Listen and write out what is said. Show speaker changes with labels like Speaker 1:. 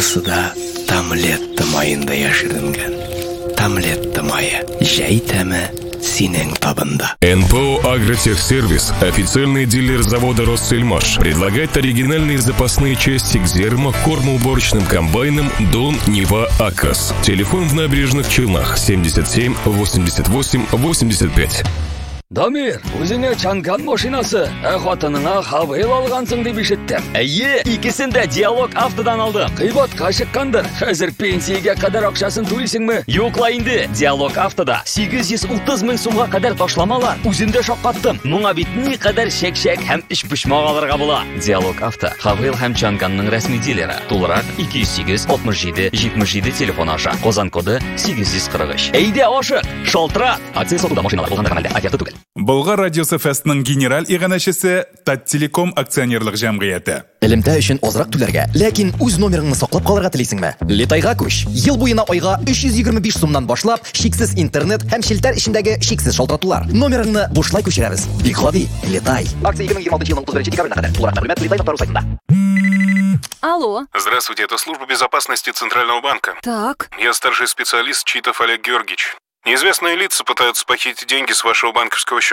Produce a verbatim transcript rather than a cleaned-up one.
Speaker 1: Барысы да Тамлетта майында яшеренгән. Тамлетта майы җәй тәме синең табында.
Speaker 2: эн пэ о «Агротехсервис», официальный дилер завода «Россельмаш», предлагает оригинальные запасные части к зерно, кормоуборочным комбайнам «Дон», «Нива», «Акас». Телефон в Набережных Челнах семьдесят семь восемьдесят восемь восемьдесят пять.
Speaker 3: Дамир, үзеңә чанган машинасы, ә хатыныңа Хавейл алгансың дип ишеттем.
Speaker 4: Әйе, икесен дә Диалог автодан алдым.
Speaker 3: Кыйбатка чыккандыр. Хәзер пенсиягә кадәр акчасын түлисеңме?
Speaker 4: Юкла инде, Диалог автода сигез йөз утыз мең сумга кадәр ташламалар. Үземдә шаккаттым. Моңа бит ни кадәр чәк-чәк һәм эш пошмак алырга була. Диалог авто Хавейл һәм Чанганның рәсми дилеры. Тулырак ике йөз сигез алтмыш җиде җитмеш җиде телефон аша. Казан коды сигез йөз кырык өч. Әйдә ашык, шалтыра. Акция сатуда машиналар булганда гамәлдә агенты түгел.
Speaker 5: Болгар радиосы фестның генераль иганәчесе Таттелеком акционерлык җәмгыяте.
Speaker 6: Элемтә өчен азрак түләргә, ләкин үз номерыңны саклап калырга телисеңме? Летайга күч. Ел буена айга өч йөз егерме биш сумнан башлап, шиксез интернет һәм челтәр эчендәге шиксез шалтыратулар. Номерыңны бушлай күчерәбез. Бик гади, Летай. Акция ике мең егерме алтынчы елның утыз беренче декабрена кадәр. Тулырак мәгълүмат летай точка ру сайтында.
Speaker 7: Алло.
Speaker 8: Здравствуйте, это служба безопасности Центрального банка.
Speaker 7: Так.
Speaker 8: Я старший специалист Читов Олег Георгиевич. Неизвестные лица пытаются похитить деньги с вашего банковского счета.